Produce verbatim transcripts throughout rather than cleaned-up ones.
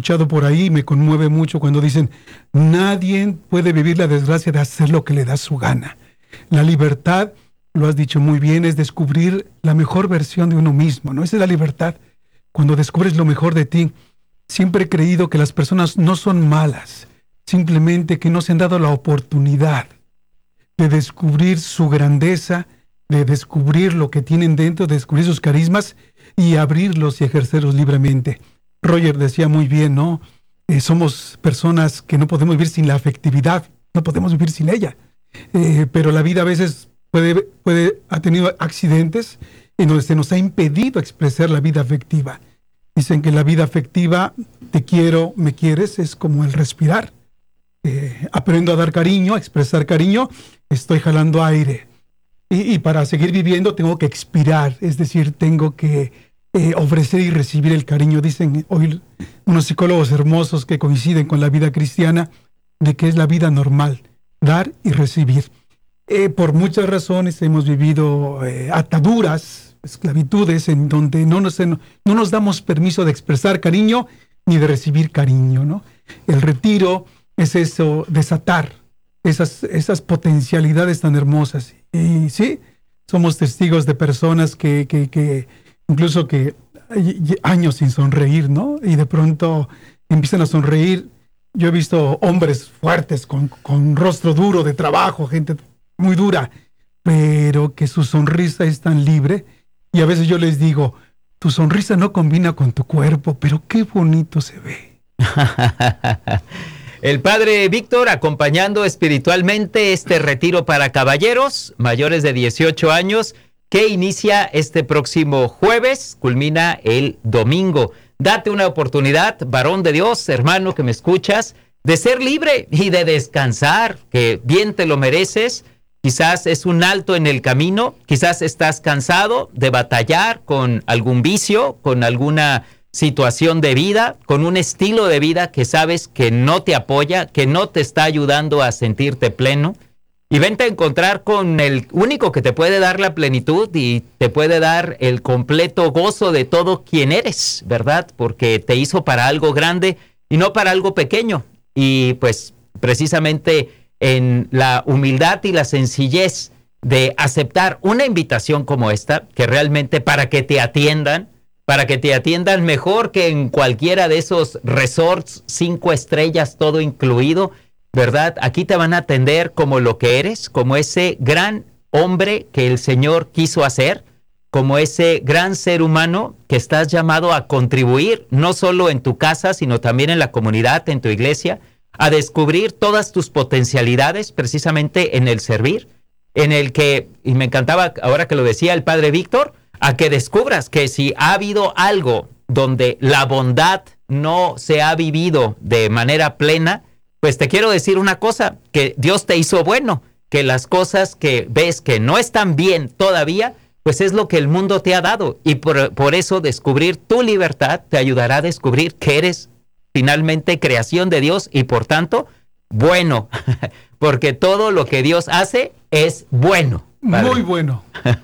escuchado por ahí, me conmueve mucho cuando dicen, nadie puede vivir la desgracia de hacer lo que le da su gana. La libertad, lo has dicho muy bien, es descubrir la mejor versión de uno mismo, ¿no? Esa es la libertad, cuando descubres lo mejor de ti. Siempre he creído que las personas no son malas, simplemente que no se han dado la oportunidad de descubrir su grandeza, de descubrir lo que tienen dentro, de descubrir sus carismas y abrirlos y ejercerlos libremente. Roger decía muy bien, ¿no? Eh, somos personas que no podemos vivir sin la afectividad, no podemos vivir sin ella. Eh, pero la vida a veces puede, puede, ha tenido accidentes en donde se nos ha impedido expresar la vida afectiva. Dicen que la vida afectiva, te quiero, me quieres, es como el respirar. Eh, aprendo a dar cariño, a expresar cariño, estoy jalando aire. Y, y para seguir viviendo tengo que expirar, es decir, tengo que eh, ofrecer y recibir el cariño. Dicen hoy unos psicólogos hermosos que coinciden con la vida cristiana, de que es la vida normal, dar y recibir. Eh, por muchas razones hemos vivido eh, ataduras, esclavitudes, en donde no nos, no nos damos permiso de expresar cariño ni de recibir cariño, ¿no? El retiro es eso, desatar esas, esas potencialidades tan hermosas. Y sí, somos testigos de personas que, que, que incluso que hay años sin sonreír, ¿no? Y de pronto empiezan a sonreír. Yo he visto hombres fuertes, con, con rostro duro de trabajo, gente muy dura, pero que su sonrisa es tan libre. Y a veces yo les digo, tu sonrisa no combina con tu cuerpo, pero qué bonito se ve. El padre Víctor acompañando espiritualmente este retiro para caballeros mayores de dieciocho años que inicia este próximo jueves, culmina el domingo. Date una oportunidad, varón de Dios, hermano que me escuchas, de ser libre y de descansar, que bien te lo mereces. Quizás es un alto en el camino, quizás estás cansado de batallar con algún vicio, con alguna situación de vida, con un estilo de vida que sabes que no te apoya, que no te está ayudando a sentirte pleno. Y vente a encontrar con el único que te puede dar la plenitud y te puede dar el completo gozo de todo quien eres, ¿verdad? Porque te hizo para algo grande y no para algo pequeño. Y pues precisamente en la humildad y la sencillez de aceptar una invitación como esta, que realmente para que te atiendan, para que te atiendan mejor que en cualquiera de esos resorts, cinco estrellas, todo incluido, ¿verdad? Aquí te van a atender como lo que eres, como ese gran hombre que el Señor quiso hacer, como ese gran ser humano que estás llamado a contribuir, no solo en tu casa, sino también en la comunidad, en tu iglesia, a descubrir todas tus potencialidades precisamente en el servir, en el que, y me encantaba ahora que lo decía el padre Víctor, a que descubras que si ha habido algo donde la bondad no se ha vivido de manera plena, pues te quiero decir una cosa, que Dios te hizo bueno, que las cosas que ves que no están bien todavía, pues es lo que el mundo te ha dado. Y por, por eso descubrir tu libertad te ayudará a descubrir que eres finalmente creación de Dios y por tanto, bueno, porque todo lo que Dios hace es bueno. Padre. Muy bueno.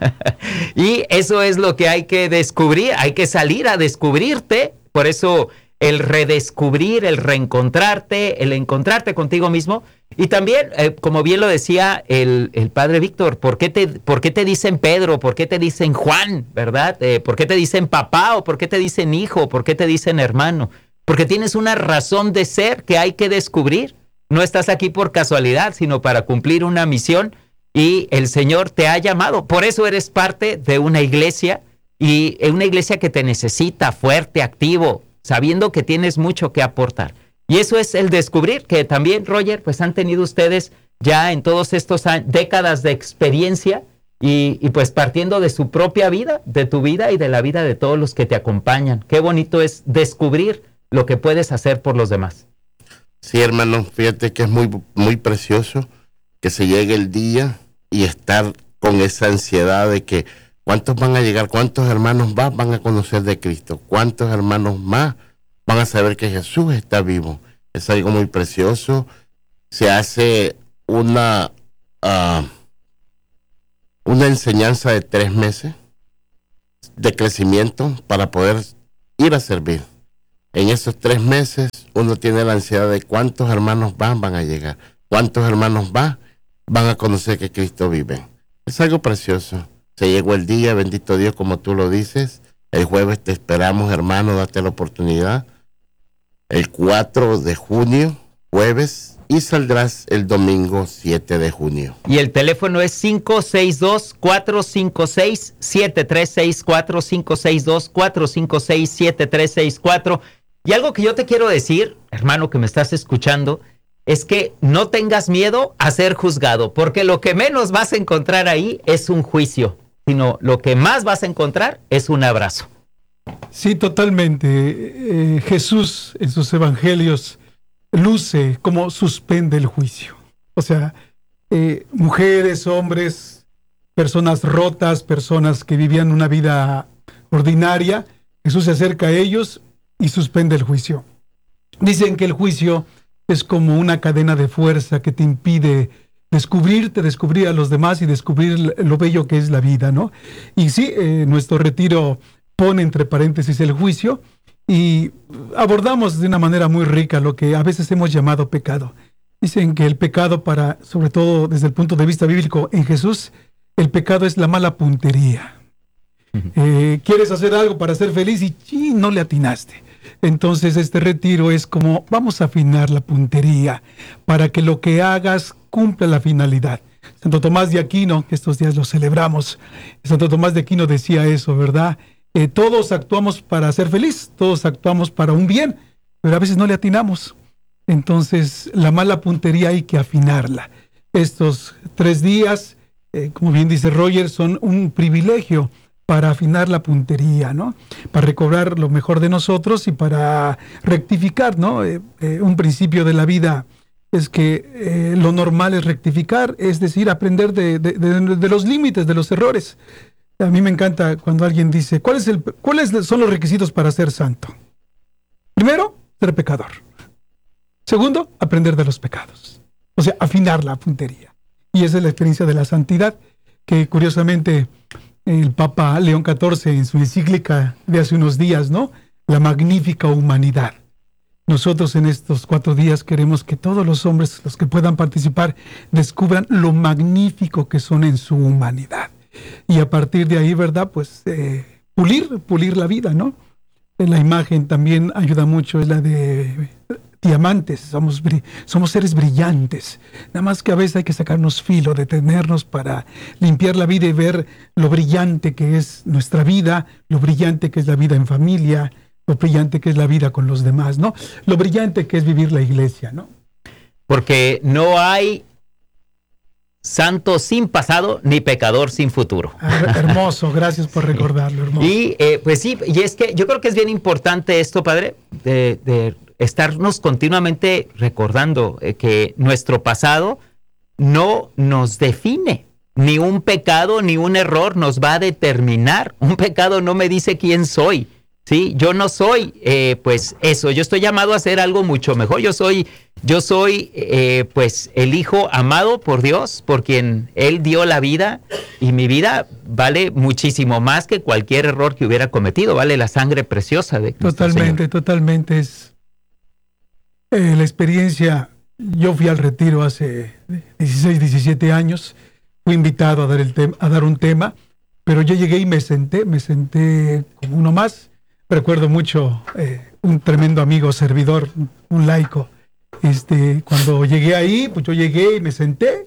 Y eso es lo que hay que descubrir, hay que salir a descubrirte, por eso el redescubrir, el reencontrarte, el encontrarte contigo mismo. Y también, eh, como bien lo decía el, el padre Víctor, ¿por qué, te, ¿por qué te dicen Pedro? ¿Por qué te dicen Juan? ¿Verdad? Eh, ¿Por qué te dicen papá? ¿O por qué te dicen hijo? ¿Por qué te dicen hermano? Porque tienes una razón de ser que hay que descubrir. No estás aquí por casualidad, sino para cumplir una misión. Y el Señor te ha llamado. Por eso eres parte de una iglesia, y una iglesia que te necesita fuerte, activo, sabiendo que tienes mucho que aportar. Y eso es el descubrir, que también, Roger, pues han tenido ustedes ya en todos estos años, décadas de experiencia y, y pues partiendo de su propia vida, de tu vida y de la vida de todos los que te acompañan. Qué bonito es descubrir lo que puedes hacer por los demás. Sí, hermano, fíjate que es muy, muy precioso que se llegue el día y estar con esa ansiedad de que cuántos van a llegar, cuántos hermanos más van a conocer de Cristo, cuántos hermanos más van a saber que Jesús está vivo. Es algo muy precioso. Se hace una, uh, una enseñanza de tres meses de crecimiento para poder ir a servir. En esos tres meses uno tiene la ansiedad de cuántos hermanos van, van a llegar, cuántos hermanos van, van a conocer que Cristo vive. Es algo precioso. Se llegó el día, bendito Dios, como tú lo dices. El jueves te esperamos, hermano, date la oportunidad. El cuatro de junio, jueves, y saldrás el domingo siete de junio. Y el teléfono es cinco seis dos, cuatro cinco seis, siete tres seis cuatro, cinco seis dos, cuatro cinco seis, siete tres seis cuatro. Y algo que yo te quiero decir, hermano que me estás escuchando, es que no tengas miedo a ser juzgado, porque lo que menos vas a encontrar ahí es un juicio, sino lo que más vas a encontrar es un abrazo. Sí, totalmente. Eh, Jesús en sus evangelios luce cómo suspende el juicio. O sea, eh, mujeres, hombres, personas rotas, personas que vivían una vida ordinaria, Jesús se acerca a ellos y suspende el juicio. Dicen que el juicio es como una cadena de fuerza que te impide descubrirte, descubrir a los demás y descubrir lo bello que es la vida, ¿no? Y sí, eh, nuestro retiro pone entre paréntesis el juicio y abordamos de una manera muy rica lo que a veces hemos llamado pecado. Dicen que el pecado, para, sobre todo desde el punto de vista bíblico en Jesús, el pecado es la mala puntería. Uh-huh. Eh, quieres hacer algo para ser feliz y, y no le atinaste. Entonces este retiro es como vamos a afinar la puntería para que lo que hagas cumpla la finalidad. Santo Tomás de Aquino, que estos días lo celebramos, Santo Tomás de Aquino decía eso, ¿verdad? Eh, todos actuamos para ser feliz, todos actuamos para un bien, pero a veces no le atinamos. Entonces la mala puntería hay que afinarla. Estos tres días, eh, como bien dice Roger, son un privilegio para afinar la puntería, ¿no? Para recobrar lo mejor de nosotros y para rectificar, ¿no? Eh, eh, un principio de la vida es que eh, lo normal es rectificar, es decir, aprender de, de, de, de los límites, de los errores. A mí me encanta cuando alguien dice, ¿cuál es el, ¿cuáles son los requisitos para ser santo? Primero, ser pecador. Segundo, aprender de los pecados. O sea, afinar la puntería. Y esa es la experiencia de la santidad, que curiosamente el Papa León catorce en su encíclica de hace unos días, ¿no? La magnífica humanidad. Nosotros en estos cuatro días queremos que todos los hombres, los que puedan participar, descubran lo magnífico que son en su humanidad. Y a partir de ahí, ¿verdad? Pues eh, pulir, pulir la vida, ¿no? La imagen también ayuda mucho, es la de diamantes, somos, somos seres brillantes. Nada más que a veces hay que sacarnos filo, detenernos para limpiar la vida y ver lo brillante que es nuestra vida, lo brillante que es la vida en familia, lo brillante que es la vida con los demás, ¿no? Lo brillante que es vivir la iglesia, ¿no? Porque no hay santo sin pasado ni pecador sin futuro. Ah, hermoso, gracias por recordarlo, hermoso. Y eh, pues sí, y es que yo creo que es bien importante esto, padre, de, de estarnos continuamente recordando eh, que nuestro pasado no nos define. Ni un pecado ni un error nos va a determinar. Un pecado no me dice quién soy. Sí, yo no soy, eh, pues eso, yo estoy llamado a hacer algo mucho mejor. Yo soy, yo soy, eh, pues el hijo amado por Dios, por quien Él dio la vida, y mi vida vale muchísimo más que cualquier error que hubiera cometido. Vale la sangre preciosa de Cristo. Totalmente, totalmente. Es eh, la experiencia. Yo fui al retiro hace dieciséis, diecisiete años. Fui invitado a dar el tema, a dar un tema, pero yo llegué y me senté, me senté como uno más. Recuerdo mucho eh, un tremendo amigo, servidor, un laico. Este, cuando llegué ahí, pues yo llegué y me senté,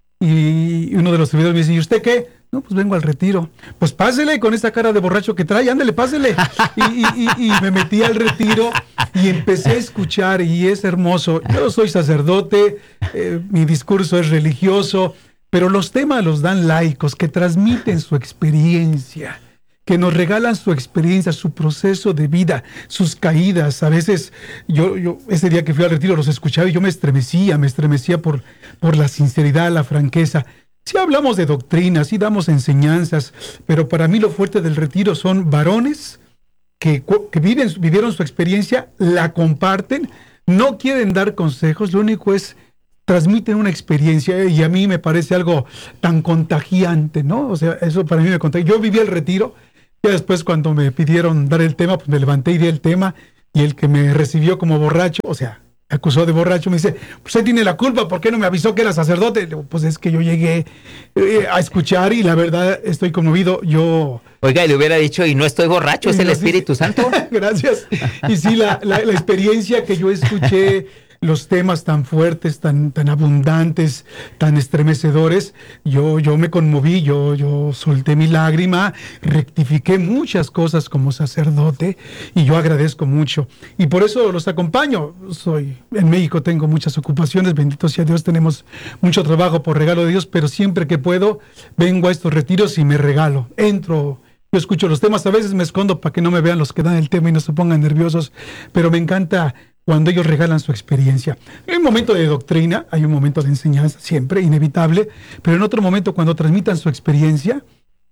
y uno de los servidores me dice, ¿y usted qué? No, pues vengo al retiro. Pues pásele con esa cara de borracho que trae, ándele, pásele. Y, y, y, y me metí al retiro y empecé a escuchar, y es hermoso. Yo soy sacerdote, eh, mi discurso es religioso, pero los temas los dan laicos que transmiten su experiencia, que nos regalan su experiencia, su proceso de vida, sus caídas. A veces, yo, yo ese día que fui al retiro los escuchaba y yo me estremecía, me estremecía por, por la sinceridad, la franqueza. Sí hablamos de doctrina, sí damos enseñanzas, pero para mí lo fuerte del retiro son varones que, que viven, vivieron su experiencia, la comparten, no quieren dar consejos, lo único es transmiten una experiencia, y a mí me parece algo tan contagiante, ¿no? O sea, eso para mí me contagia. Yo viví el retiro. Ya después, cuando me pidieron dar el tema, pues me levanté y di el tema. y el que me recibió como borracho, o sea, me acusó de borracho, me dice, pues él tiene la culpa, ¿por qué no me avisó que era sacerdote? Le digo, pues es que yo llegué eh, a escuchar y la verdad estoy conmovido. Yo... Oiga, y le hubiera dicho, y no estoy borracho, es el Espíritu Santo. Gracias. Y sí, la, la, la experiencia que yo escuché, los temas tan fuertes, tan, tan abundantes, tan estremecedores, yo, yo me conmoví, yo, yo solté mi lágrima, rectifiqué muchas cosas como sacerdote y yo agradezco mucho. Y por eso los acompaño. Soy en México, tengo muchas ocupaciones, bendito sea Dios, tenemos mucho trabajo por regalo de Dios, pero siempre que puedo vengo a estos retiros y me regalo. Entro, yo escucho los temas, a veces me escondo para que no me vean los que dan el tema y no se pongan nerviosos, pero me encanta cuando ellos regalan su experiencia. Hay un momento de doctrina, hay un momento de enseñanza, siempre, inevitable, pero en otro momento, cuando transmitan su experiencia,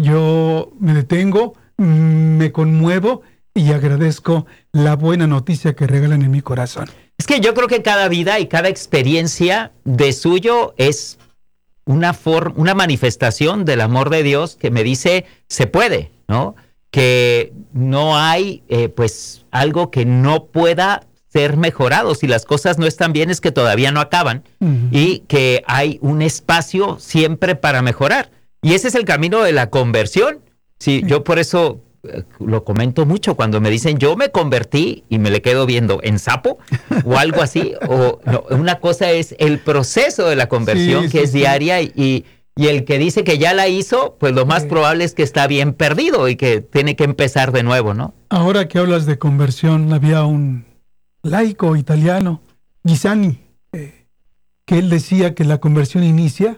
yo me detengo, me conmuevo y agradezco la buena noticia que regalan en mi corazón. Es que yo creo que cada vida y cada experiencia de suyo es una, forma, una manifestación del amor de Dios que me dice, se puede, ¿no? Que no hay, eh, pues, algo que no pueda ser mejorado. Si las cosas no están bien es que todavía no acaban, uh-huh. y que hay un espacio siempre para mejorar. Y ese es el camino de la conversión. Sí, sí. Yo por eso eh, lo comento mucho cuando me dicen, yo me convertí y me le quedo viendo en sapo o algo así. O no, una cosa es el proceso de la conversión, sí, que sí, es sí. diaria y, y, y el que dice que ya la hizo, pues lo más sí. probable es que está bien perdido y que tiene que empezar de nuevo, ¿no? Ahora que hablas de conversión, había un laico italiano, Gisani, eh, que él decía que la conversión inicia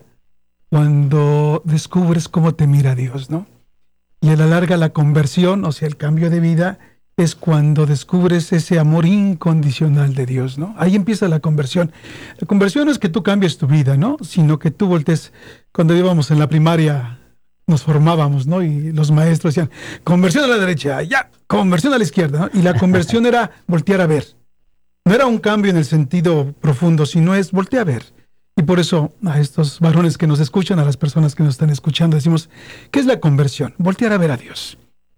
cuando descubres cómo te mira Dios, ¿no? Y a la larga la conversión, o sea, el cambio de vida, es cuando descubres ese amor incondicional de Dios, ¿no? Ahí empieza la conversión. La conversión no es que tú cambies tu vida, ¿no? Sino que tú voltees. Cuando íbamos en la primaria, nos formábamos, ¿no? Y los maestros decían, conversión a la derecha, ya, conversión a la izquierda, ¿no? Y la conversión era voltear a ver. No era un cambio en el sentido profundo, sino es voltear a ver. Y por eso a estos varones que nos escuchan, a las personas que nos están escuchando, decimos, ¿qué es la conversión? Voltear a ver a Dios.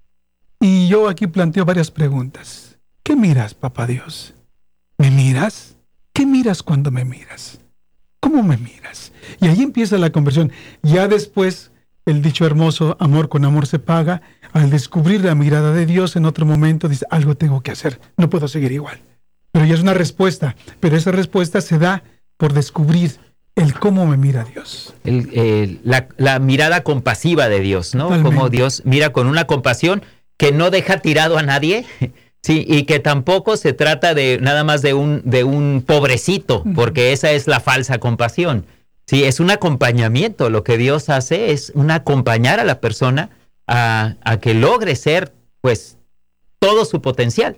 Y yo aquí planteo varias preguntas. ¿Qué miras, papá Dios? ¿Me miras? ¿Qué miras cuando me miras? ¿Cómo me miras? Y ahí empieza la conversión. Ya después, el dicho hermoso, amor con amor se paga, al descubrir la mirada de Dios, en otro momento dice, algo tengo que hacer, no puedo seguir igual. Pero ya es una respuesta, pero esa respuesta se da por descubrir el cómo me mira Dios. El, eh, la, la mirada compasiva de Dios, ¿no? Totalmente. Como Dios mira con una compasión que no deja tirado a nadie, sí, y que tampoco se trata de nada más de un, de un pobrecito, porque esa es la falsa compasión. Sí, es un acompañamiento. Lo que Dios hace es un acompañar a la persona a, a que logre ser, pues, todo su potencial.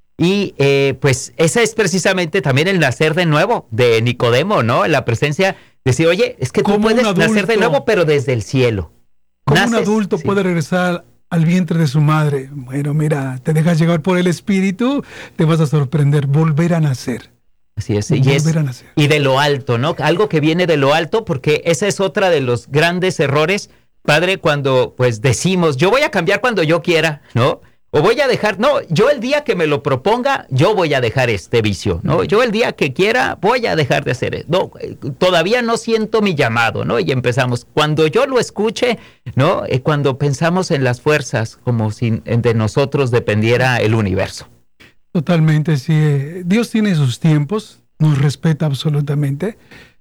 Y eh, pues esa es precisamente también el nacer de nuevo de Nicodemo, ¿no? La presencia de decir, oye, es que tú puedes nacer de nuevo, pero desde el cielo. ¿Cómo Naces, un adulto sí. puede regresar al vientre de su madre? Bueno, mira, te dejas llevar por el Espíritu, te vas a sorprender, volver a nacer. Así es, y, es y de lo alto, ¿no? Algo que viene de lo alto, porque esa es otra de los grandes errores, padre, cuando pues decimos, yo voy a cambiar cuando yo quiera, ¿no? O voy a dejar, no, yo el día que me lo proponga, yo voy a dejar este vicio, ¿no? Yo el día que quiera, voy a dejar de hacer eso. No, todavía no siento mi llamado, ¿no? Y empezamos, cuando yo lo escuche, ¿no? Eh, cuando pensamos en las fuerzas, como si de nosotros dependiera el universo. Totalmente, sí. Dios tiene sus tiempos, nos respeta absolutamente.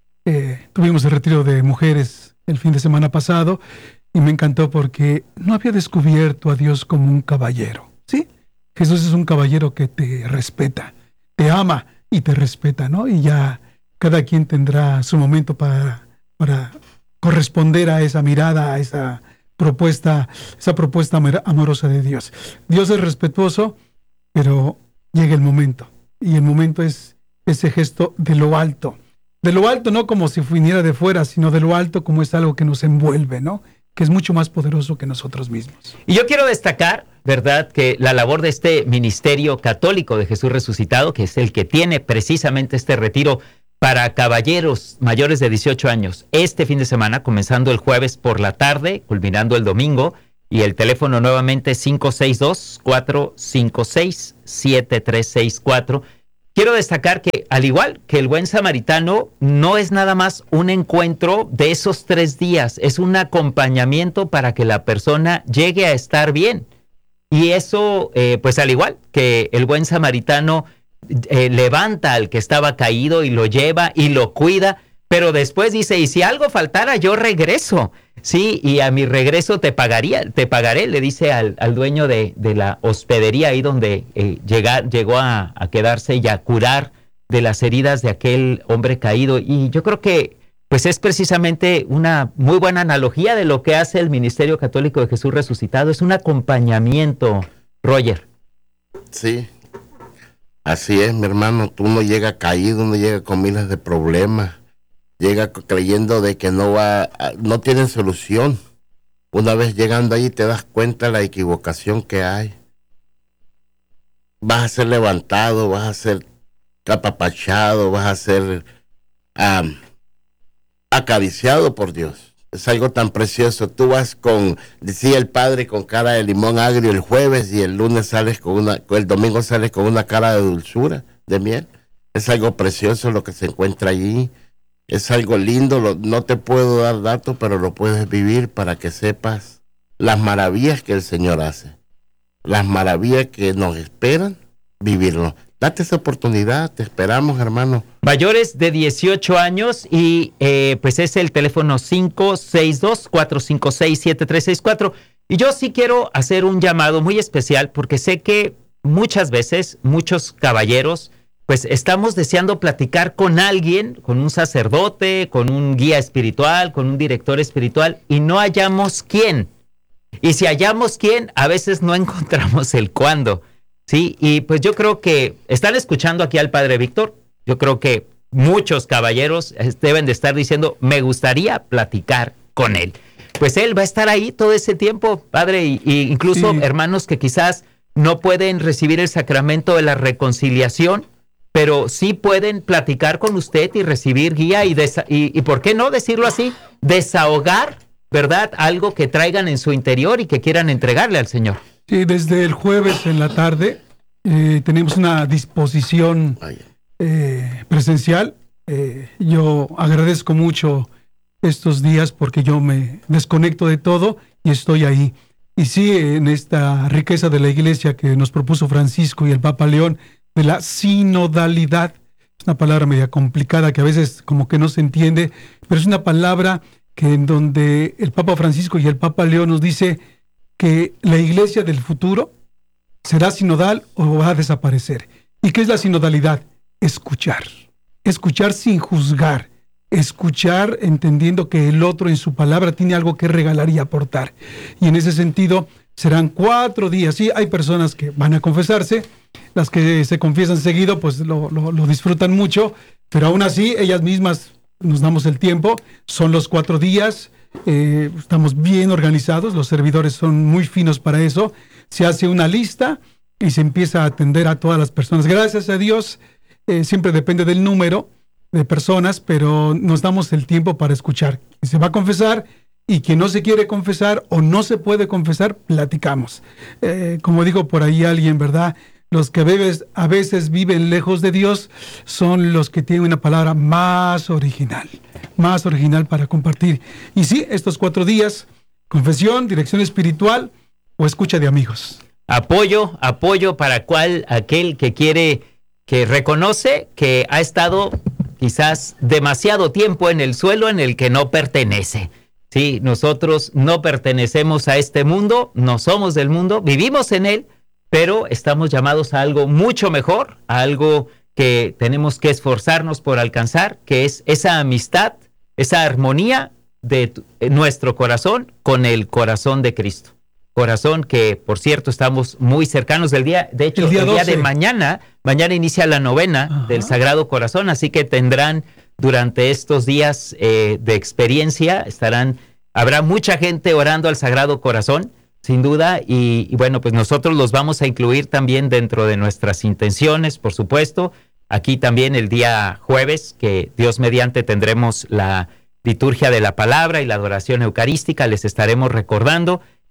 Eh, tuvimos el retiro de mujeres el fin de semana pasado, y me encantó porque no había descubierto a Dios como un caballero, ¿sí? Jesús es un caballero que te respeta, te ama y te respeta, ¿no? Y ya cada quien tendrá su momento para, para corresponder a esa mirada, a esa propuesta, esa propuesta amorosa de Dios. Dios es respetuoso, pero llega el momento. Y el momento es ese gesto de lo alto. De lo alto no como si viniera de fuera, sino de lo alto como es algo que nos envuelve, ¿no? Que es mucho más poderoso que nosotros mismos. Y yo quiero destacar, ¿verdad?, que la labor de este Ministerio Católico de Jesús Resucitado, que es el que tiene precisamente este retiro para caballeros mayores de dieciocho años, este fin de semana, comenzando el jueves por la tarde, culminando el domingo, Y el teléfono nuevamente cinco seis dos, cuatro cinco seis, siete tres seis cuatro. Quiero destacar que, al igual que el Buen Samaritano, no es nada más un encuentro de esos tres días, es un acompañamiento para que la persona llegue a estar bien. Y eso, eh, pues al igual que el Buen Samaritano eh, levanta al que estaba caído y lo lleva y lo cuida, pero después dice, y si algo faltara, yo regreso, sí, y a mi regreso te pagaría, te pagaré, le dice al, al dueño de, de la hospedería ahí donde eh, llegar, llegó a, a quedarse y a curar de las heridas de aquel hombre caído. Y yo creo que pues es precisamente una muy buena analogía de lo que hace el Ministerio Católico de Jesús Resucitado, es un acompañamiento, Roger. Sí, así es, mi hermano, tú no llegas caído, no llegas con miles de problemas, llega creyendo de que no va, no tienen solución. Una vez llegando ahí te das cuenta de la equivocación que hay. Vas a ser levantado, vas a ser apapachado, vas a ser um, acariciado por Dios. Es algo tan precioso. Tú vas con, decía el padre, con cara de limón agrio el jueves y el lunes sales con una, el domingo sales con una cara de dulzura, de miel. Es algo precioso lo que se encuentra allí. Es algo lindo, lo, no te puedo dar datos, pero lo puedes vivir para que sepas las maravillas que el Señor hace. Las maravillas que nos esperan, vivirlo. Date esa oportunidad, te esperamos, hermano. Mayores de dieciocho años y eh, pues es el teléfono cinco seis dos, cuatro cinco seis, siete tres seis cuatro. Y yo sí quiero hacer un llamado muy especial porque sé que muchas veces, muchos caballeros, pues estamos deseando platicar con alguien, con un sacerdote, con un guía espiritual, con un director espiritual, y no hallamos quién. Y si hallamos quién, a veces no encontramos el cuándo, ¿sí? Y pues yo creo que están escuchando aquí al Padre Víctor. Yo creo que muchos caballeros deben de estar diciendo, me gustaría platicar con él. Pues él va a estar ahí todo ese tiempo, Padre, y, y incluso sí. Hermanos que quizás no pueden recibir el sacramento de la reconciliación, pero sí pueden platicar con usted y recibir guía y, desa- y, y, ¿por qué no decirlo así? Desahogar, ¿verdad? Algo que traigan en su interior y que quieran entregarle al Señor. Sí, desde el jueves en la tarde eh, tenemos una disposición eh, presencial. Eh, yo agradezco mucho estos días porque yo me desconecto de todo y estoy ahí. Y sí, en esta riqueza de la iglesia que nos propuso Francisco y el Papa León, de la sinodalidad. Es una palabra media complicada que a veces como que no se entiende, pero es una palabra que en donde el Papa Francisco y el Papa León nos dice que la iglesia del futuro será sinodal o va a desaparecer. ¿Y qué es la sinodalidad? Escuchar. Escuchar sin juzgar. Escuchar entendiendo que el otro en su palabra tiene algo que regalar y aportar. Y en ese sentido serán cuatro días. Sí, hay personas que van a confesarse. Las que se confiesan seguido, pues lo, lo, lo disfrutan mucho, pero aún así, ellas mismas nos damos el tiempo. Son los cuatro días, eh, estamos bien organizados, los servidores son muy finos para eso. Se hace una lista y se empieza a atender a todas las personas. Gracias a Dios, eh, siempre depende del número de personas, pero nos damos el tiempo para escuchar. Y se va a confesar, y quien no se quiere confesar o no se puede confesar, platicamos. Eh, como dijo por ahí alguien, ¿verdad? Los que bebes, a veces viven lejos de Dios son los que tienen una palabra más original, más original para compartir. Y sí, estos cuatro días, confesión, dirección espiritual o escucha de amigos. Apoyo, apoyo para cual aquel que quiere, que reconoce que ha estado quizás demasiado tiempo en el suelo en el que no pertenece. Sí, nosotros no pertenecemos a este mundo, no somos del mundo, vivimos en él, pero estamos llamados a algo mucho mejor, a algo que tenemos que esforzarnos por alcanzar, que es esa amistad, esa armonía de tu, nuestro corazón con el corazón de Cristo. Corazón que, por cierto, estamos muy cercanos del día, de hecho, el día, el día de mañana, mañana inicia la novena Ajá. del Sagrado Corazón, así que tendrán durante estos días eh, de experiencia, estarán, habrá mucha gente orando al Sagrado Corazón, sin duda, y, y bueno, pues nosotros los vamos a incluir también dentro de nuestras intenciones, por supuesto. Aquí también el día jueves, que Dios mediante tendremos la liturgia de la palabra y la adoración eucarística, les estaremos recordando.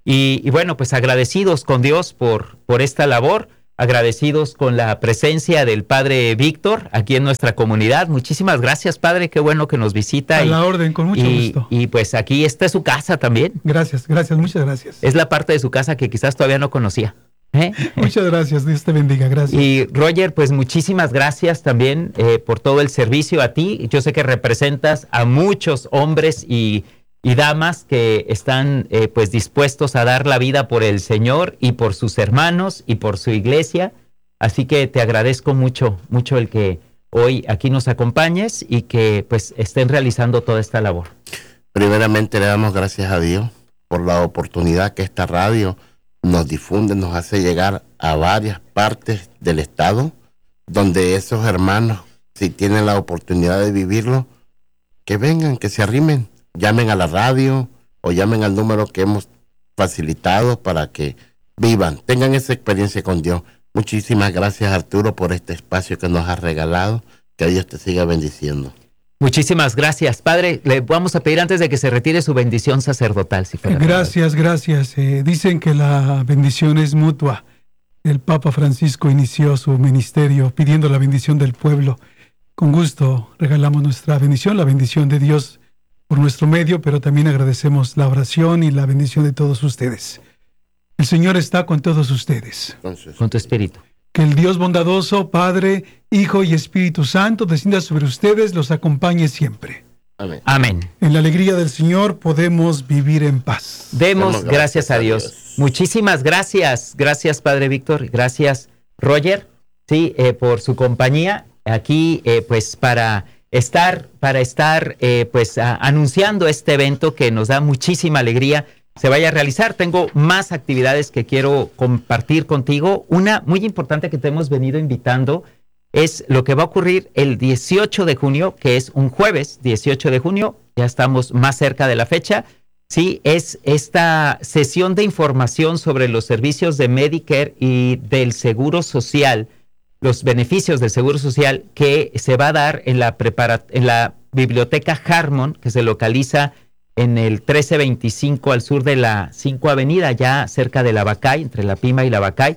Y, y bueno, pues agradecidos con Dios por, por esta labor, agradecidos con la presencia del Padre Víctor aquí en nuestra comunidad. Muchísimas gracias, Padre, qué bueno que nos visita. A y, la orden, con mucho y, gusto. Y pues aquí está su casa también. Gracias, gracias, muchas gracias. Es la parte de su casa que quizás todavía no conocía. ¿Eh? Muchas gracias, Dios te bendiga, gracias. Y Roger, pues muchísimas gracias también eh, por todo el servicio a ti. Yo sé que representas a muchos hombres y, y damas que están eh, pues dispuestos a dar la vida por el Señor y por sus hermanos y por su iglesia. Así que te agradezco mucho, mucho el que hoy aquí nos acompañes y que pues estén realizando toda esta labor. Primeramente le damos gracias a Dios por la oportunidad que esta radio nos difunde, nos hace llegar a varias partes del estado, donde esos hermanos, si tienen la oportunidad de vivirlo, que vengan, que se arrimen, llamen a la radio o llamen al número que hemos facilitado para que vivan, tengan esa experiencia con Dios. Muchísimas gracias, Arturo, por este espacio que nos has regalado. Que Dios te siga bendiciendo. Muchísimas gracias, Padre. Le vamos a pedir antes de que se retire su bendición sacerdotal. Si fuera gracias, gracias. Eh, dicen que la bendición es mutua. El Papa Francisco inició su ministerio pidiendo la bendición del pueblo. Con gusto regalamos nuestra bendición, la bendición de Dios por nuestro medio, pero también agradecemos la oración y la bendición de todos ustedes. El Señor está con todos ustedes. Entonces, con tu espíritu. Que el Dios bondadoso, Padre, Hijo y Espíritu Santo descienda sobre ustedes, los acompañe siempre. amén. Amén. En la alegría del Señor podemos vivir en paz. Demos Demos gracias a Dios. Dios. Muchísimas gracias. Gracias, Padre Víctor. Gracias, Roger, sí, eh, por su compañía aquí, eh, pues para estar, para estar, eh, pues a, anunciando este evento que nos da muchísima alegría se vaya a realizar. Tengo más actividades que quiero compartir contigo. Una muy importante que te hemos venido invitando es lo que va a ocurrir el dieciocho de junio, que es un jueves, dieciocho de junio, ya estamos más cerca de la fecha. Sí, es esta sesión de información sobre los servicios de Medicare y del Seguro Social, los beneficios del Seguro Social que se va a dar en la, prepara- en la Biblioteca Harmon, que se localiza en el trece veinticinco al sur de la cinco Avenida, ya cerca de la Bacay, entre la Pima y la Bacay.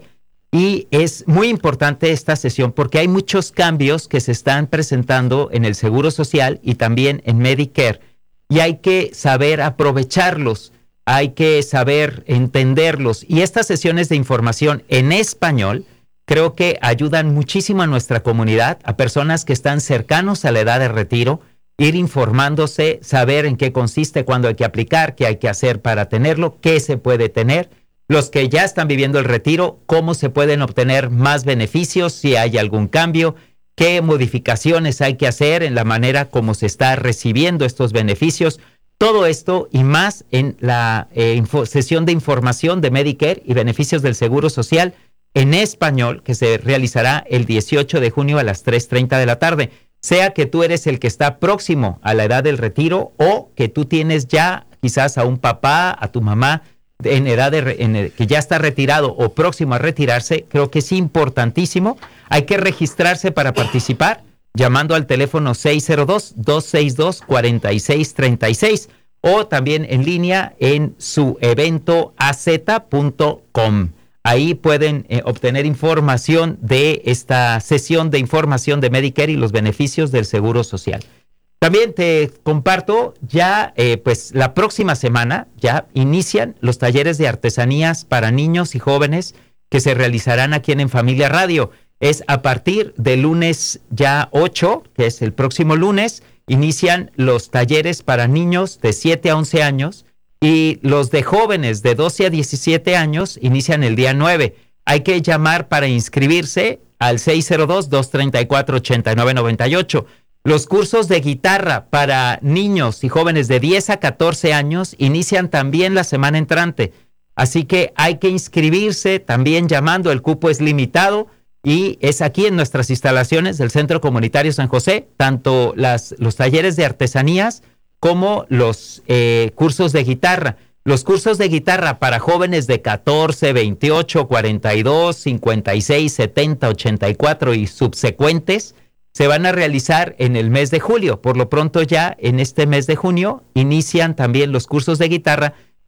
Y es muy importante esta sesión porque hay muchos cambios que se están presentando en el Seguro Social y también en Medicare. Y hay que saber aprovecharlos, hay que saber entenderlos. Y estas sesiones de información en español creo que ayudan muchísimo a nuestra comunidad, a personas que están cercanos a la edad de retiro, ir informándose, saber en qué consiste, cuándo hay que aplicar, qué hay que hacer para tenerlo, qué se puede tener. Los que ya están viviendo el retiro, cómo se pueden obtener más beneficios, si hay algún cambio, qué modificaciones hay que hacer en la manera como se está recibiendo estos beneficios. Todo esto y más en la eh, info, sesión de información de Medicare y beneficios del Seguro Social en español, que se realizará el dieciocho de junio a las tres treinta de la tarde. Sea que tú eres el que está próximo a la edad del retiro o que tú tienes ya quizás a un papá, a tu mamá en edad de, en, que ya está retirado o próximo a retirarse, creo que es importantísimo. Hay que registrarse para participar llamando al teléfono seis cero dos, dos seis dos, cuatro seis tres seis o también en línea en su evento a z punto com. Ahí pueden eh, obtener información de esta sesión de información de Medicare y los beneficios del Seguro Social. También te comparto, ya eh, pues la próxima semana ya inician los talleres de artesanías para niños y jóvenes que se realizarán aquí en En Familia Radio. Es a partir del lunes ya ocho, que es el próximo lunes, inician los talleres para niños de siete a once años. Y los de jóvenes de doce a diecisiete años inician el día nueve. Hay que llamar para inscribirse al seis cero dos, dos tres cuatro, ocho nueve nueve ocho. Los cursos de guitarra para niños y jóvenes de diez a catorce años inician también la semana entrante. Así que hay que inscribirse también llamando, el cupo es limitado y es aquí en nuestras instalaciones del Centro Comunitario San José, tanto las, los talleres de artesanías como los eh, cursos de guitarra. Los cursos de guitarra para jóvenes de catorce, veintiocho, cuarenta y dos, cincuenta y seis, setenta, ochenta y cuatro y subsecuentes se van a realizar en el mes de julio. Por lo pronto ya en este mes de junio inician también los cursos de guitarra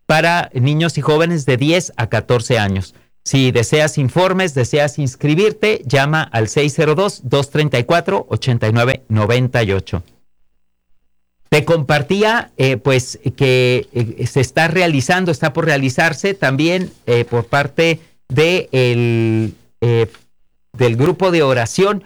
para niños y jóvenes de diez a catorce años. Si deseas informes, deseas inscribirte, llama al seis cero dos, dos tres cuatro, ocho nueve nueve ocho. Te compartía eh, pues que eh, se está realizando, está por realizarse también eh, por parte de el, eh, del grupo de oración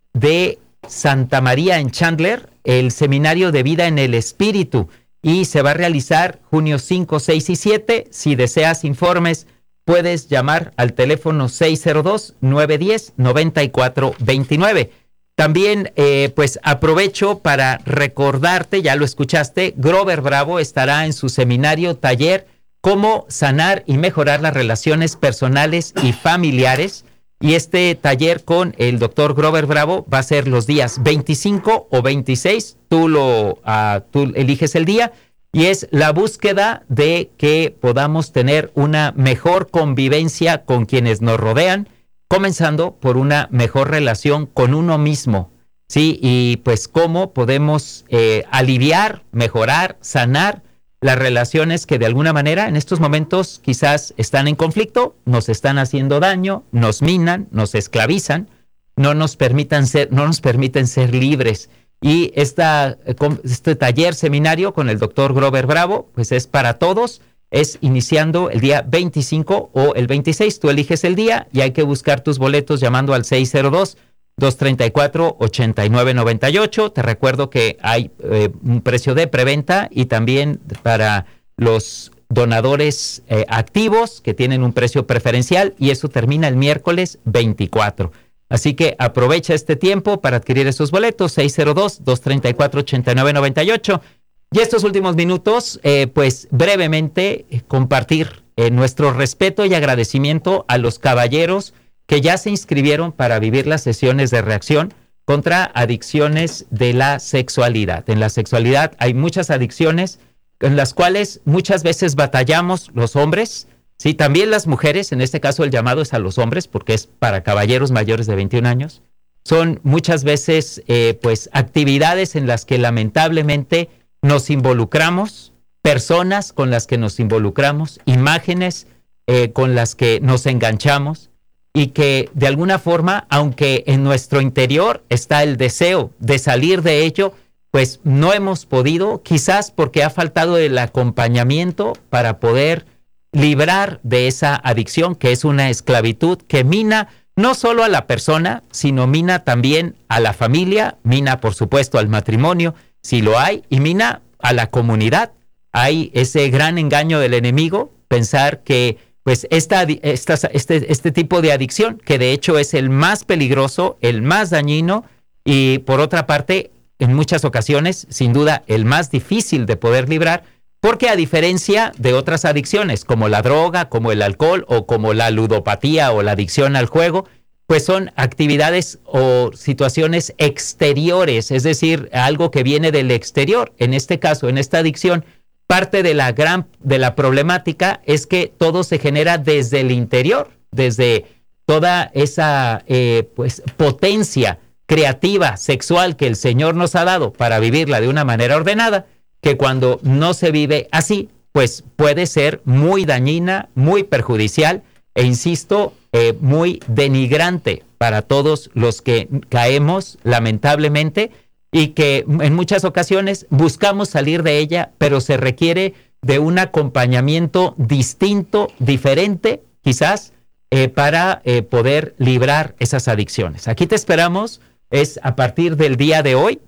de Santa María en Chandler, el Seminario de Vida en el Espíritu, y se va a realizar junio cinco, seis y siete. Si deseas informes, puedes llamar al teléfono seis cero dos, nueve uno cero, nueve cuatro dos nueve. También, eh, pues aprovecho para recordarte, ya lo escuchaste, Grover Bravo estará en su seminario taller Cómo sanar y mejorar las relaciones personales y familiares. Y este taller con el doctor Grover Bravo va a ser los días veinticinco o veintiséis. Tú, lo, uh, tú eliges el día. Y es la búsqueda de que podamos tener una mejor convivencia con quienes nos rodean, comenzando por una mejor relación con uno mismo, ¿sí? Y pues cómo podemos eh, aliviar, mejorar, sanar las relaciones que de alguna manera en estos momentos quizás están en conflicto, nos están haciendo daño, nos minan, nos esclavizan, no nos permitan ser, no nos permiten ser libres. Y esta, este taller seminario con el doctor Grover Bravo, pues es para todos. Es iniciando el día veinticinco o el veintiséis. Tú eliges el día y hay que buscar tus boletos llamando al seis cero dos, dos tres cuatro, ocho nueve nueve ocho. Te recuerdo que hay eh, un precio de preventa y también para los donadores eh, activos que tienen un precio preferencial, y eso termina el miércoles veinticuatro. Así que aprovecha este tiempo para adquirir esos boletos, seis cero dos, dos tres cuatro, ocho nueve nueve ocho. Y estos últimos minutos, eh, pues brevemente eh, compartir eh, nuestro respeto y agradecimiento a los caballeros que ya se inscribieron para vivir las sesiones de reacción contra adicciones de la sexualidad. En la sexualidad hay muchas adicciones en las cuales muchas veces batallamos los hombres, sí, también las mujeres. En este caso el llamado es a los hombres porque es para caballeros mayores de veintiún años. Son muchas veces eh, pues actividades en las que lamentablemente nos involucramos, personas con las que nos involucramos, imágenes eh, con las que nos enganchamos, y que de alguna forma, aunque en nuestro interior está el deseo de salir de ello, pues no hemos podido, quizás porque ha faltado el acompañamiento para poder librar de esa adicción, que es una esclavitud que mina no solo a la persona, sino mina también a la familia, mina por supuesto al matrimonio, si lo hay, y mina a la comunidad. Hay ese gran engaño del enemigo, pensar que pues esta, esta, este, este tipo de adicción, que de hecho es el más peligroso, el más dañino, y por otra parte, en muchas ocasiones, sin duda, el más difícil de poder librar, porque a diferencia de otras adicciones, como la droga, como el alcohol, o como la ludopatía o la adicción al juego, pues son actividades o situaciones exteriores, es decir, algo que viene del exterior. En este caso, en esta adicción, parte de la gran de la problemática es que todo se genera desde el interior, desde toda esa eh, pues potencia creativa, sexual que el Señor nos ha dado para vivirla de una manera ordenada, que cuando no se vive así, pues puede ser muy dañina, muy perjudicial e insisto, eh, muy denigrante para todos los que caemos lamentablemente, y que en muchas ocasiones buscamos salir de ella, pero se requiere de un acompañamiento distinto, diferente, quizás, eh, para eh, poder librar esas adicciones. Aquí te esperamos, es a partir del día de hoy,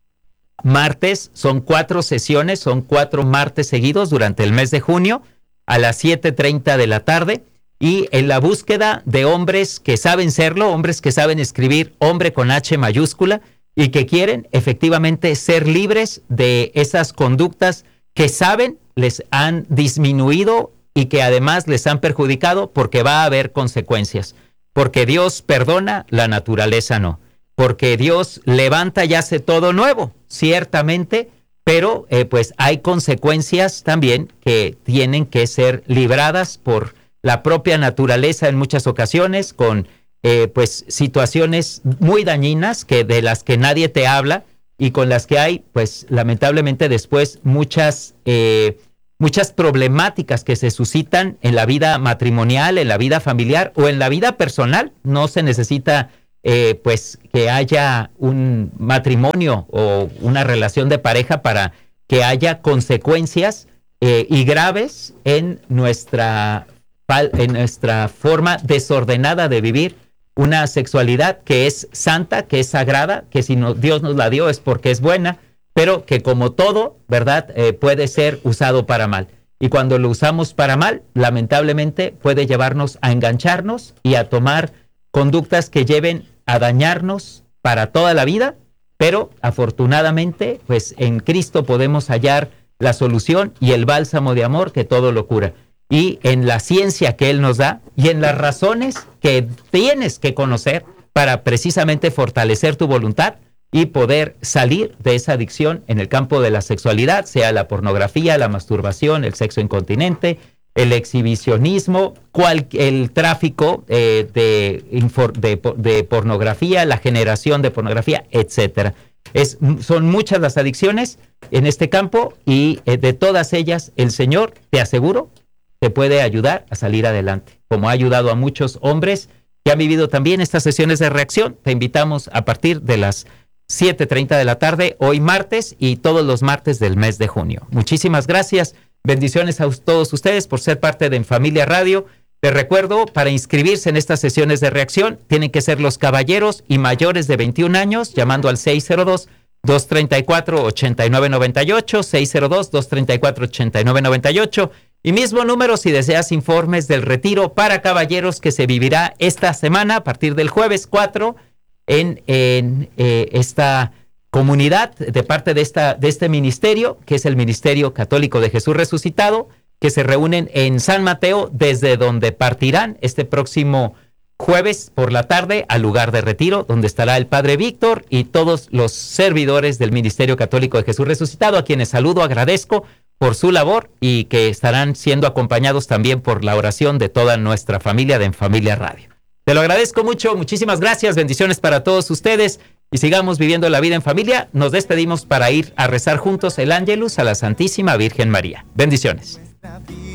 martes, son cuatro sesiones, son cuatro martes seguidos durante el mes de junio, a las siete treinta de la tarde, y en la búsqueda de hombres que saben serlo, hombres que saben escribir hombre con H mayúscula, y que quieren efectivamente ser libres de esas conductas que saben les han disminuido y que además les han perjudicado, porque va a haber consecuencias. Porque Dios perdona, la naturaleza no. Porque Dios levanta y hace todo nuevo, ciertamente, pero eh, pues hay consecuencias también que tienen que ser libradas por la propia naturaleza en muchas ocasiones, con Eh, pues situaciones muy dañinas que de las que nadie te habla y con las que hay pues lamentablemente después muchas eh, muchas problemáticas que se suscitan en la vida matrimonial, en la vida familiar o en la vida personal. No se necesita eh, pues que haya un matrimonio o una relación de pareja para que haya consecuencias eh, y graves en nuestra, en nuestra forma desordenada de vivir una sexualidad que es santa, que es sagrada, que si no, Dios nos la dio es porque es buena, pero que como todo, ¿verdad?, eh, puede ser usado para mal. Y cuando lo usamos para mal, lamentablemente puede llevarnos a engancharnos y a tomar conductas que lleven a dañarnos para toda la vida, pero afortunadamente, pues en Cristo podemos hallar la solución y el bálsamo de amor que todo lo cura. Y en la ciencia que Él nos da y en las razones que tienes que conocer para precisamente fortalecer tu voluntad y poder salir de esa adicción en el campo de la sexualidad, sea la pornografía, la masturbación, el sexo incontinente, el exhibicionismo, cual, el tráfico eh, de, de, de pornografía, la generación de pornografía, etcétera. Es, son muchas las adicciones en este campo y eh, de todas ellas el Señor, te aseguro, te puede ayudar a salir adelante, como ha ayudado a muchos hombres que han vivido también estas sesiones de reacción. Te invitamos a partir de las siete treinta de la tarde, hoy martes y todos los martes del mes de junio. Muchísimas gracias, bendiciones a todos ustedes por ser parte de En Familia Radio. Les recuerdo, para inscribirse en estas sesiones de reacción, tienen que ser los caballeros y mayores de veintiún años, llamando al seis cero dos, dos tres cuatro, ocho nueve nueve ocho, seis cero dos, dos tres cuatro, ocho nueve nueve ocho. Y mismo número si deseas informes del retiro para caballeros que se vivirá esta semana a partir del jueves cuatro en, en eh, esta comunidad de parte de, esta, de este ministerio, que es el Ministerio Católico de Jesús Resucitado, que se reúnen en San Mateo, desde donde partirán este próximo jueves por la tarde al lugar de retiro, donde estará el Padre Víctor y todos los servidores del Ministerio Católico de Jesús Resucitado, a quienes saludo, agradezco por su labor y que estarán siendo acompañados también por la oración de toda nuestra familia de En Familia Radio. Te lo agradezco mucho, muchísimas gracias, bendiciones para todos ustedes y sigamos viviendo la vida en familia. Nos despedimos para ir a rezar juntos el Ángelus a la Santísima Virgen María. Bendiciones.